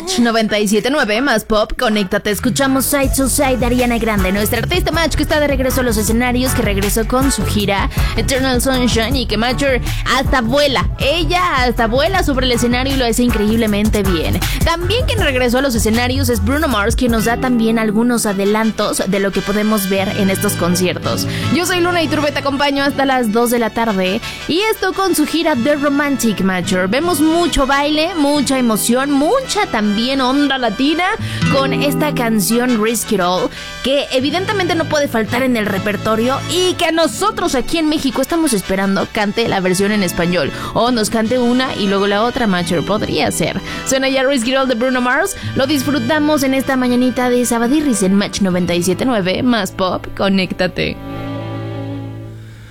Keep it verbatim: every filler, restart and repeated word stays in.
Match noventa y siete punto nueve, más pop, conéctate. Escuchamos Side to Side de Ariana Grande, nuestra artista Match, que está de regreso a los escenarios, que regresó con su gira Eternal Sunshine y que Match hasta vuela. Ella hasta vuela sobre el escenario y lo hace increíblemente bien. También quien regresó a los escenarios es Bruno Mars, quien nos da también algunos adelantos de lo que podemos ver en estos conciertos. Yo soy Luna Iturbe, te acompaño hasta las dos de la tarde y esto con su gira The Romantic Matcher. Vemos mucho baile, mucha emoción, mucha también onda latina con esta canción Risk It All, que evidentemente no puede faltar en el repertorio y que nosotros aquí en México estamos esperando cante la versión en español o nos cante una y luego la otra. Matcher, podría ser. Suena ya Risk It All de Bruno Mars, lo disfrutamos en esta mañanita de Sabadirris en Match noventa y siete punto nueve, más pop, conéctate.